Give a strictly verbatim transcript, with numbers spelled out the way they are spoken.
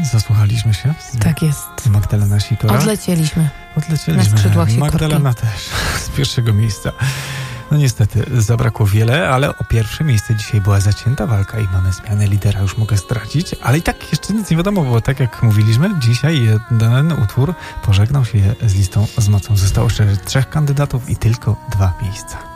Zasłuchaliśmy się. Tak jest. Magdalena Sikora. Odlecieliśmy. Odlecieliśmy. Na skrzydłach Sikorki. Magdalena też z pierwszego miejsca. No niestety zabrakło wiele, ale o pierwsze miejsce dzisiaj była zacięta walka i mamy zmianę lidera, już mogę zdradzić, ale i tak jeszcze nic nie wiadomo, bo tak jak mówiliśmy, dzisiaj jeden utwór pożegnał się z listą z mocą. Zostało jeszcze trzech kandydatów i tylko dwa miejsca.